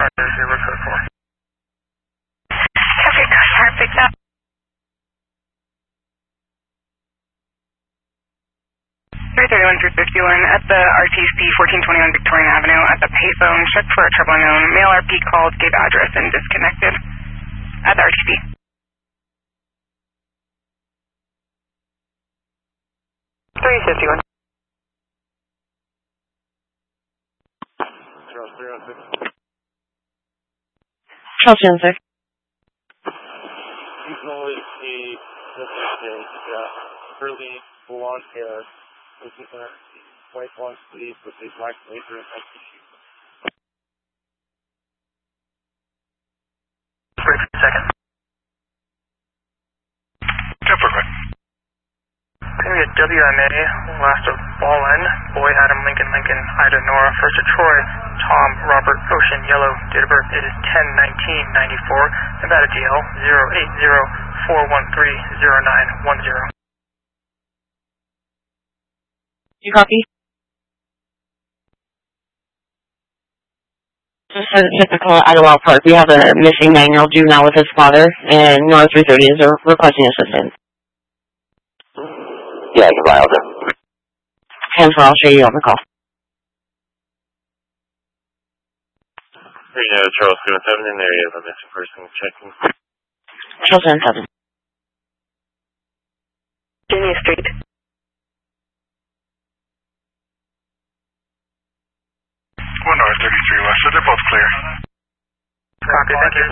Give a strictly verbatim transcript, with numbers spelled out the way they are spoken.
Roger, zero code four. Copy, car picked up. three thirty-one through fifty-one at the R T C fourteen twenty-one Victorian Avenue at the payphone. Check for a trouble unknown. Male R P called, gave address, and disconnected at the R T C. three fifty-one. Charles three one six. Charles three one six. You can always see this is uh, curly blonde hair. With uh, white long sleeves with a black blazer and white t-shirt. Break for a second. Go for it. Can we get W M A, last of Ballin, Boy Adam Lincoln Lincoln, Ida Nora, first of Troy, Tom Robert Ocean Yellow, date of birth is ten nineteen ninety-four, Nevada D L zero eight zero four one three zero nine one zero. You copy? Just for the typical Idlewild Park, we have a missing nine-year-old juvenile with his father, and North three thirty is requesting assistance. Yeah, goodbye, Elder. Transfer, I'll show you on the call. Hey, uh, Charles seven seven in the area of a missing person checking. Charles seven seven. Virginia Street. one north thirty-three west, so they're both clear. Copy, thank you.